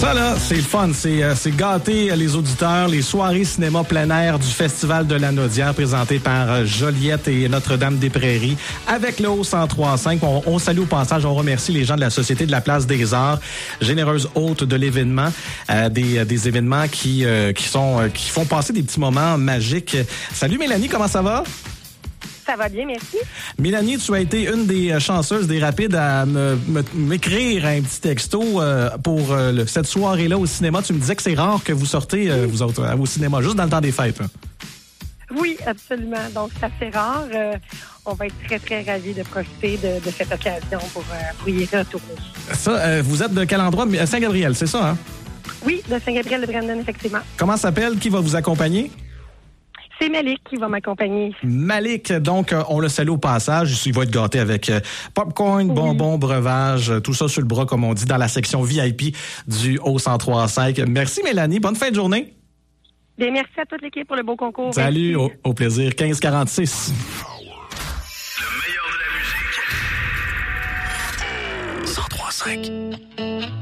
Ça, là, c'est le fun. C'est gâter les auditeurs, les soirées cinéma plein air du Festival de la Naudière présentées par Joliette et Notre-Dame-des-Prairies avec le Haut-103.5. On salue au passage, on remercie les gens de la Société de la Place des Arts, généreuse hôte de l'événement, des événements qui font passer des petits moments magiques. Salut Mélanie, comment ça va? Ça va bien, merci. Mélanie, tu as été une des chanceuses, des rapides à m'écrire un petit texto pour cette soirée-là au cinéma. Tu me disais que c'est rare que vous sortez, vous autres, au cinéma, juste dans le temps des fêtes. Hein. Oui, absolument. Donc, c'est assez rare. On va être très, très ravis de profiter de cette occasion pour y retourner. Ça, vous êtes de quel endroit? Saint-Gabriel, c'est ça, hein? Oui, de Saint-Gabriel de Brandon, effectivement. Comment s'appelle? Qui va vous accompagner? C'est Malik qui va m'accompagner. Malik, donc, on le salue au passage. Il va être gâté avec popcorn, bonbons, breuvages, tout ça sur le bras, comme on dit, dans la section VIP du Haut-103.5. Merci, Mélanie. Bonne fin de journée. Bien, merci à toute l'équipe pour le beau concours. Salut, au plaisir. 1546. Le meilleur de la musique. 103.5.